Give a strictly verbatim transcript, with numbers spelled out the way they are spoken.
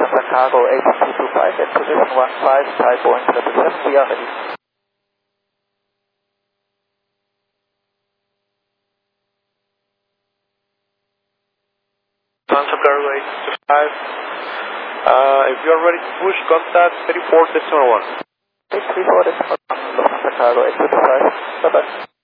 Lufthansa Cargo eight two two five at position one five, Thai Boeing seven seven, we are ready. Lufthansa Cargo eight two two five, uh, if you are ready to push, contact three four decimal one. three four decimal one, Lufthansa Cargo eight two two five, bye bye.